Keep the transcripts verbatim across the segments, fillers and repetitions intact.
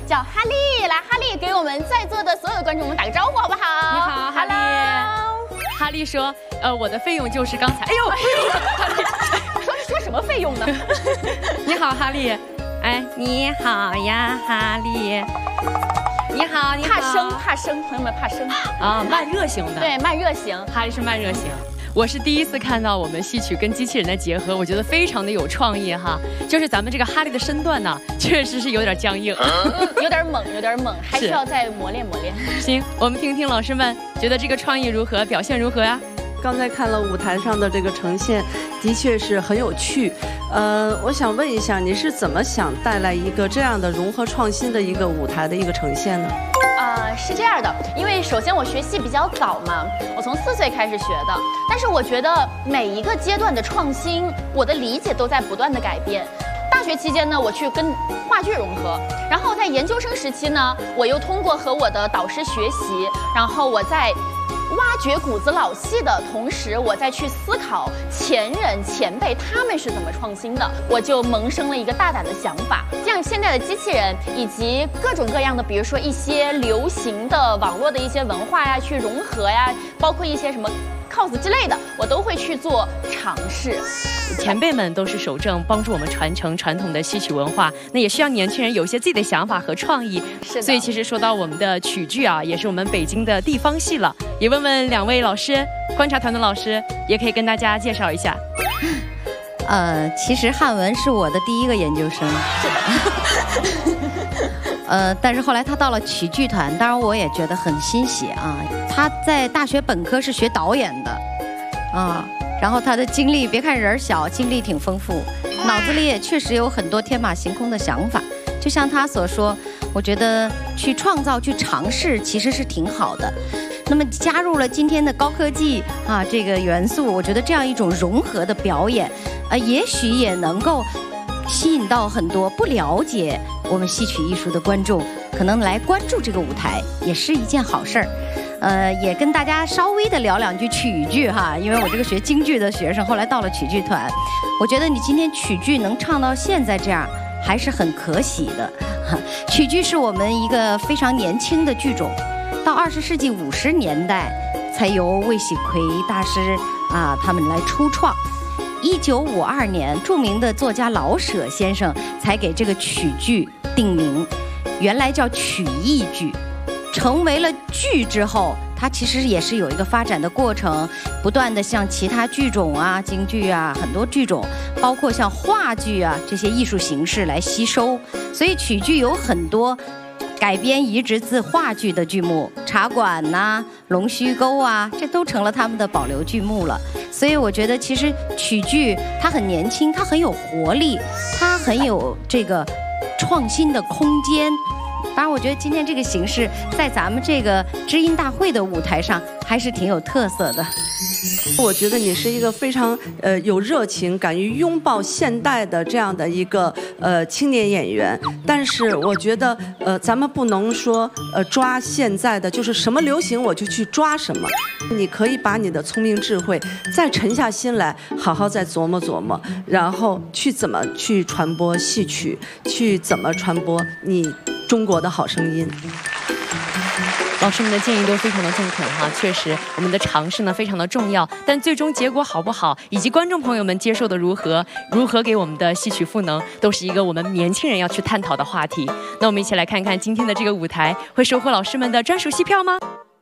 叫哈利。来，哈利给我们在座的所有的观众们打个招呼，好不好？ 你好，哈利。哈利说，呃，我的费用就是刚才，哎呦，哎呦，哈利说说什么费用呢？ 你好，哈利。哎，你好呀，哈利。你好，你好。 怕生，怕生，朋友们怕生啊，慢热型的。 对，慢热型。 哈利是慢热型。我是第一次看到我们戏曲跟机器人的结合，我觉得非常的有创意哈。就是咱们这个哈利的身段呢，确实是有点僵硬， 嗯、有点猛，有点猛，还需要再磨练磨练。 行，我们听听老师们觉得这个创意如何，表现如何呀？ 刚才看了舞台上的这个呈现，的确是很有趣。呃，我想问一下，你是怎么想带来一个这样的融合创新的一个舞台的一个呈现呢？ 呃，是这样的，因为首先我学戏比较早嘛，我从四岁开始学的。但是我觉得每一个阶段的创新，我的理解都在不断的改变。大学期间呢，我去跟话剧融合，然后在研究生时期呢，我又通过和我的导师学习，然后我在挖掘骨子老戏的同时，我再去思考前人前辈他们是怎么创新的，我就萌生了一个大胆的想法，让现在的机器人以及各种各样的，比如说一些流行的网络的一些文化呀，去融合呀，包括一些什么 cos 之类的，我都会去做尝试。 前辈们都是守正，帮助我们传承传统的戏曲文化，那也需要年轻人有一些自己的想法和创意。 是的。 所以其实说到我们的曲剧啊，也是我们北京的地方戏了。也问问两位老师，观察团的老师，也可以跟大家介绍一下。 呃，其实汉文是我的第一个研究生。 是的。 呃，但是后来他到了曲剧团，当然我也觉得很欣喜啊。他在大学本科是学导演的，啊。然后他的经历，别看人小，经历挺丰富，脑子里也确实有很多天马行空的想法。就像他所说，我觉得去创造、去尝试其实是挺好的。那么加入了今天的高科技啊这个元素，我觉得这样一种融合的表演，呃，也许也能够吸引到很多不了解我们戏曲艺术的观众，可能来关注这个舞台，也是一件好事儿。呃，也跟大家稍微的聊两句曲剧哈，因为我这个学京剧的学生，后来到了曲剧团，我觉得你今天曲剧能唱到现在这样，还是很可喜的。曲剧是我们一个非常年轻的剧种，到二十世纪五十年代才由魏喜奎大师啊他们来初创。一九五二年，著名的作家老舍先生才给这个曲剧定名，原来叫曲艺剧。成为了剧之后，它其实也是有一个发展的过程，不断的向其他剧种啊、京剧啊、很多剧种，包括像话剧啊这些艺术形式来吸收。所以曲剧有很多改编移植自话剧的剧目，茶馆呐、啊、龙须沟啊，这都成了他们的保留剧目了。所以我觉得，其实曲剧它很年轻，它很有活力，它很有这个创新的空间。当然，我觉得今天这个形式在咱们这个知音大会的舞台上还是挺有特色的。 我觉得你是一个非常呃有热情、敢于拥抱现代的这样的一个呃青年演员。但是我觉得呃咱们不能说呃抓现在的，就是什么流行我就去抓什么。你可以把你的聪明智慧再沉下心来，好好再琢磨琢磨，然后去怎么去传播戏曲，去怎么传播你中国的好声音。 老师们的建议都非常的中肯哈，确实我们的尝试呢非常的重要，但最终结果好不好，以及观众朋友们接受的如何，如何给我们的戏曲赋能，都是一个我们年轻人要去探讨的话题。那我们一起来看看今天的这个舞台会收获老师们的专属戏票吗？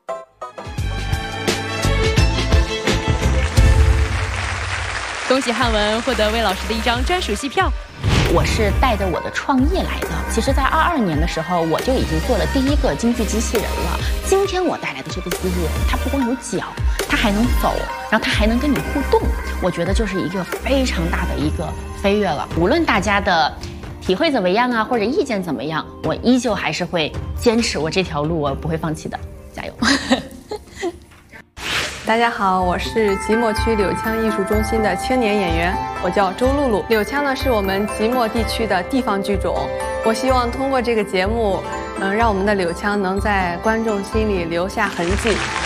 恭喜汉文获得魏老师的一张专属戏票。 我是带着我的创意来的。其实，在二二年的时候，我就已经做了第一个京剧机器人了。今天我带来的这个机器人，它不光有脚，它还能走，然后它还能跟你互动。我觉得就是一个非常大的一个飞跃了。无论大家的体会怎么样啊，或者意见怎么样，我依旧还是会坚持我这条路，我不会放弃的。加油！ 大家好，我是即墨区柳羌艺术中心的青年演员，我叫周露露。柳羌呢是我们即墨地区的地方剧种，我希望通过这个节目，嗯、呃，让我们的柳羌能在观众心里留下痕迹。